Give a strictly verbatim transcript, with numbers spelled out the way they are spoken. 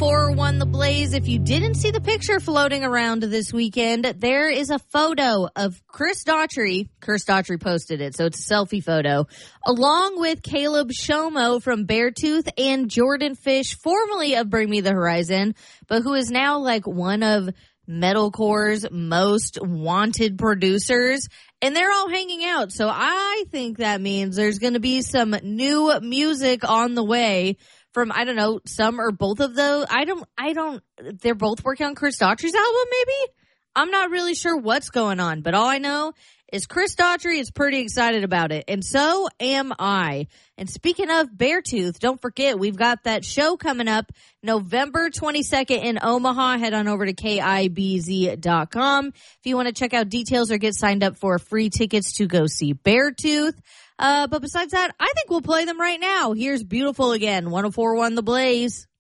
four one The Blaze. If you didn't see the picture floating around this weekend, there is a photo of Chris Daughtry. Chris Daughtry posted it, so it's a selfie photo, along with Caleb Shomo from Beartooth and Jordan Fish, formerly of Bring Me the Horizon, but who is now like one of metalcore's most wanted producers. And they're all hanging out. So I think that means there's going to be some new music on the way from, I don't know, some or both of those. I don't, I don't, they're both working on Chris Daughtry's album, maybe? I'm not really sure what's going on, but all I know is Chris Daughtry is pretty excited about it, and so am I. And speaking of Beartooth, don't forget, we've got that show coming up November twenty-second in Omaha. Head on over to K I B Z dot com if you want to check out details or get signed up for free tickets to go see Beartooth. Uh, but besides that, I think we'll play them right now. Here's Beautiful Again, one oh four point one The Blaze.